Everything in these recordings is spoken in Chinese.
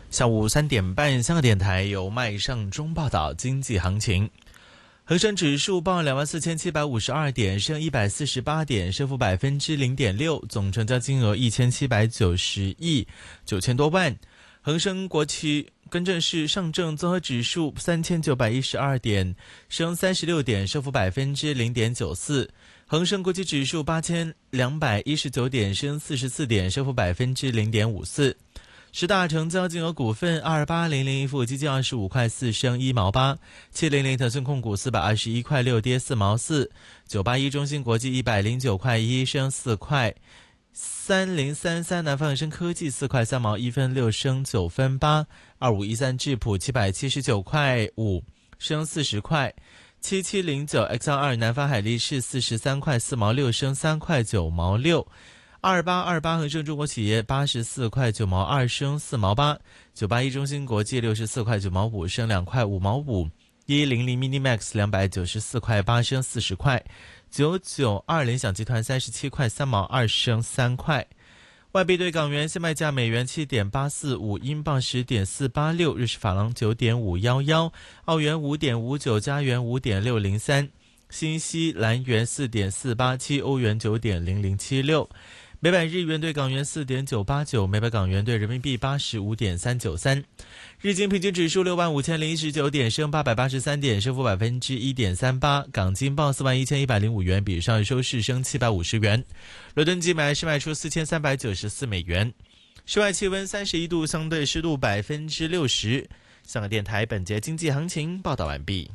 下午3点半，香港电台由麦尚中报道经济行情。恒生指数报24,752点，升148点，升幅0.6%，总成交金额1790亿9千多万。恒生上证综合指数3912点，升36点，升幅0.94%。恒生国际指数8219点，升44点，升幅0.54%。十大成交金额股份：28001一富基金25块4升1毛8，700腾讯控股421块6跌4毛4，981中芯国际109块1升4块，3033南方恒生科技4块3毛1分6升9分8，2513智普779块5升40块，7709XR2南方海力士43块4毛6升3块9毛6。2828恒生中国企业84块9毛2升4毛8，981中芯国际64块9毛5升2块5毛5，100 Minimax 294块8升40块，992联想集团37块3毛2升3块。外币对港元现卖价：美元7.845，英镑10.486，瑞士法郎9.511，澳元5.59，加元5.603，新西兰元4.487，欧元9.0076。每百日元对港元4.989，每百港元对人民币85.393。日经平均指数65019点，升883点，升幅1.38%。港金报41105元，比上日收市升750元。伦敦金买是卖出4394美元。室外气温31度，相对湿度60%。香港电台本节经济行情报道完毕。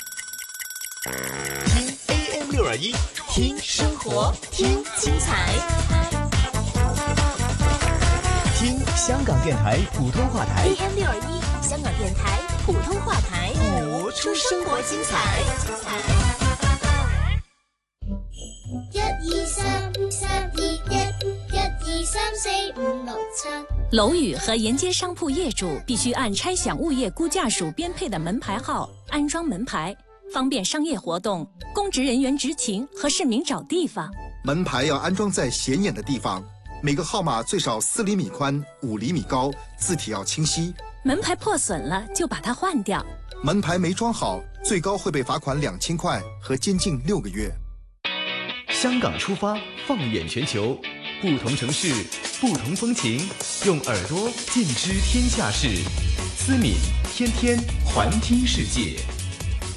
听 AM621，听生活，听精彩。听香港电台普通话台 AM621，香港电台普通话台， 播出生活精彩。 楼宇和沿街商铺业主必须按拆饷物业估价署编配的门牌号安装门牌，方便商业活动、公职人员执勤和市民找地方。 门牌要安装在显眼的地方，每个号码最少4厘米宽、5厘米高，字体要清晰。 门牌破损了就把它换掉。 门牌没装好，最高会被罚款2000块和监禁6个月。 香港出发，放眼全球，不同城市，不同风情，用耳朵尽知天下事。思敏天天环听世界。